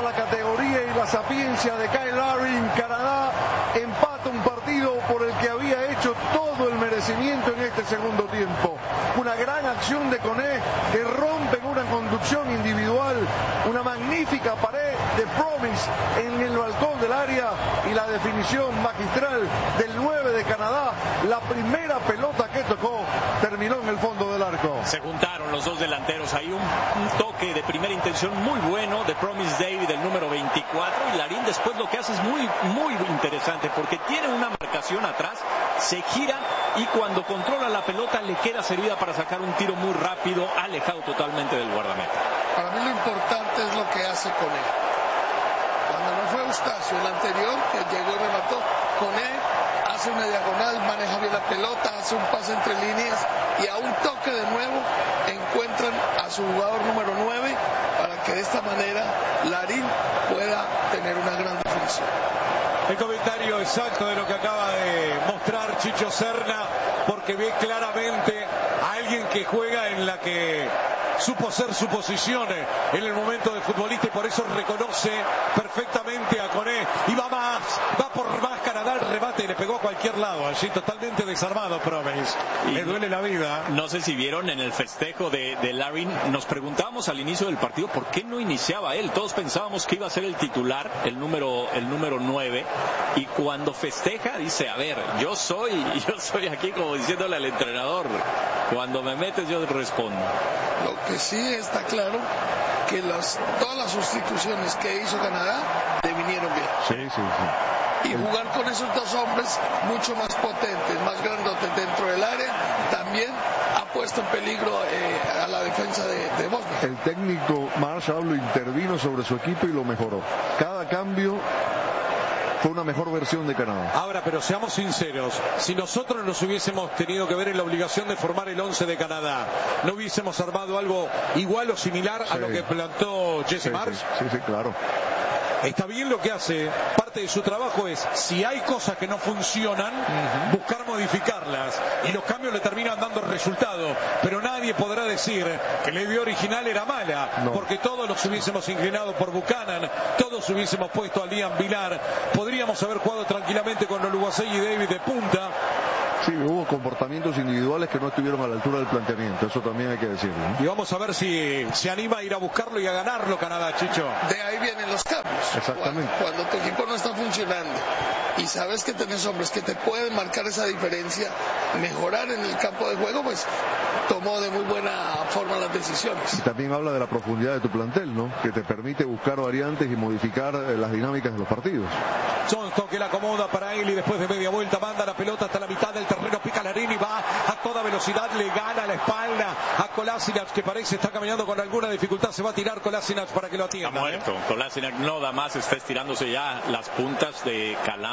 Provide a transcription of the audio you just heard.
la categoría y la sapiencia de Kyle Larin, Canadá empata un partido por el que había hecho todo el merecimiento en este segundo tiempo. Una gran acción de Koné que rompe en una conducción individual, una magnífica pared de Promise en el balcón del área y la definición magistral del 9 de Canadá. La primera pelota que tocó terminó en el fondo del arco. Se juntaron los dos delanteros, hay un toque de primera intención muy bueno de Promise David, el número 24, y Larin después lo que hace es muy interesante porque tiene una marcación atrás, se gira y cuando controla la pelota le queda servida para sacar un tiro muy rápido, alejado totalmente del guardameta. Para mí lo importante es lo que hace con él. Cuando no fue Eustacio, el anterior, que llegó y remató, con él hace una diagonal, maneja bien la pelota, hace un pase entre líneas y a un toque de nuevo encuentran a su jugador número 9 para que de esta manera Larin pueda tener una gran definición. El comentario exacto de lo que acaba de mostrar Chicho Serna, porque ve claramente a alguien que juega en la que supo hacer su posición en el momento de futbolista y por eso reconoce perfectamente a Koné y va por más. Canadá el remate y le pegó a cualquier lado, allí totalmente desarmado Promise. Le duele la vida. No sé si vieron en el festejo de Larin, nos preguntábamos al inicio del partido por qué no iniciaba él. Todos pensábamos que iba a ser el titular, el número 9, y cuando festeja dice, a ver, yo soy aquí como diciéndole al entrenador, cuando me metes yo respondo. Lo que sí está claro que todas las sustituciones que hizo Canadá le vinieron bien. Sí. Y jugar con esos dos hombres mucho más potentes, más grandotes dentro del área, también ha puesto en peligro a la defensa de Bosnia. El técnico Marshall lo intervino sobre su equipo y lo mejoró. Cada cambio fue una mejor versión de Canadá. Ahora, pero seamos sinceros, si nosotros nos hubiésemos tenido que ver en la obligación de formar el 11 de Canadá, ¿no hubiésemos armado algo igual o similar a lo que plantó Jesse Marsh? Sí, claro. Está bien lo que hace, parte de su trabajo es, si hay cosas que no funcionan, buscar modificarlas, y los cambios le terminan dando resultado, pero nadie podrá decir que la idea original era mala, porque todos los hubiésemos inclinado por Buchanan, todos hubiésemos puesto a Liam Vilar, podríamos haber jugado tranquilamente con Oluwaseyi y David de punta. Sí, hubo comportamientos individuales que no estuvieron a la altura del planteamiento, eso también hay que decirlo, ¿no? Y vamos a ver si se anima a ir a buscarlo y a ganarlo Canadá, Chicho. De ahí vienen los cambios. Exactamente. Cuando tu equipo no está funcionando y sabes que tenés hombres que te pueden marcar esa diferencia, mejorar en el campo de juego, pues tomó de muy buena forma las decisiones. Y también habla de la profundidad de tu plantel, ¿no? Que te permite buscar variantes y modificar las dinámicas de los partidos. Johnston que la acomoda para él y después de media vuelta manda la pelota hasta la mitad del terreno, pica Larin y va a toda velocidad, le gana la espalda a Kolasinac, que parece está caminando con alguna dificultad, se va a tirar Kolasinac para que lo atienda. Está muerto, Kolasinac no da más, está estirándose ya las puntas de Calam.